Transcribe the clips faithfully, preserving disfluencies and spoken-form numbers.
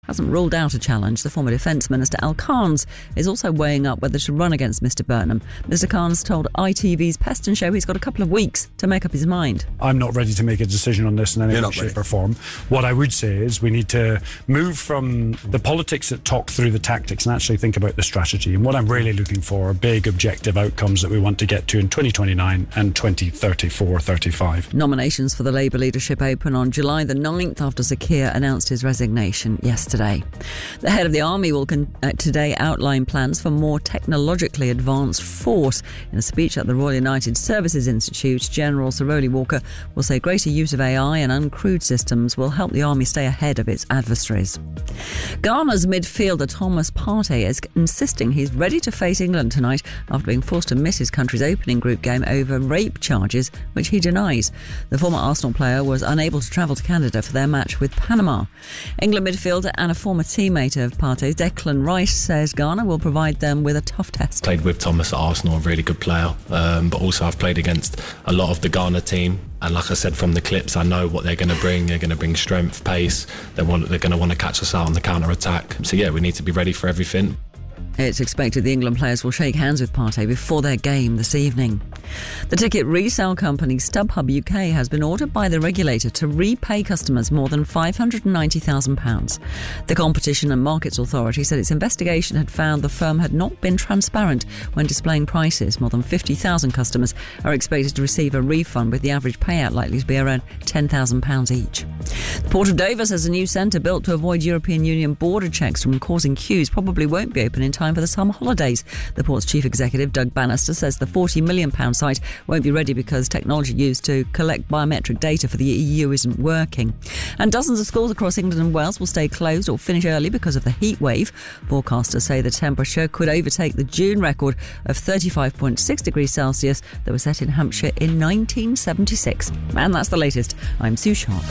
hasn't ruled out a challenge. The former Defence Minister Al Carnes is also weighing up whether to run against Mr Burnham. Mr Carnes told I T V's Peston Show he's got a couple of weeks to make up his mind. I'm not ready to make a decision on this in any way, shape or form. What I would say is we need to move from the politics that talk through the tactics and actually think about the strategy. And what I'm really looking for are big objective outcomes that we want to get to in twenty twenty-nine and twenty thirty-four thirty-five. Nominations for the Labour leadership open on July the ninth after Sir Keir announced his resignation yesterday. The head of the army will con- uh, today outline plans for more technologically advanced force. In a speech at the Royal United Services Institute, General Sir Rowley Walker will say greater use of A I and uncrewed systems will help the army stay ahead of its adversaries. Ghana's midfielder Thomas Partey is insisting he's ready to face England tonight after being forced to miss his country's opening group game over rape charges, which he denies. The former Arsenal player was unable to travel to Canada for their match with Panama. England midfielder and a former teammate of Partey's, Declan Rice, says Ghana will provide them with a tough test. Played with Thomas at Arsenal, a really good player, um, but also I've played against a lot of the Ghana team. And like I said from the clips, I know what they're going to bring. They're going to bring strength, pace. They want, they're going to want to catch us out on the counter-attack. So yeah, we need to be ready for everything. It's expected the England players will shake hands with Partey before their game this evening. The ticket resale company StubHub U K has been ordered by the regulator to repay customers more than five hundred ninety thousand pounds. The Competition and Markets Authority said its investigation had found the firm had not been transparent when displaying prices. More than fifty thousand customers are expected to receive a refund, with the average payout likely to be around ten thousand pounds each. The Port of Dover has a new centre built to avoid European Union border checks from causing queues. Probably won't be open in time for the summer holidays. The port's chief executive, Doug Bannister, says the forty million pounds site won't be ready because technology used to collect biometric data for the E U isn't working. And dozens of schools across England and Wales will stay closed or finish early because of the heat wave. Forecasters say the temperature could overtake the June record of thirty-five point six degrees Celsius that was set in Hampshire in nineteen seventy-six. And that's the latest. I'm Sue Sharp.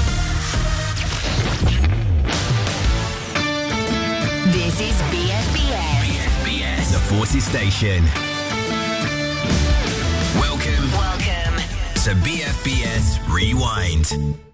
This is B F B S. B F B S, the Forces Station. Welcome, Welcome to B F B S Rewind.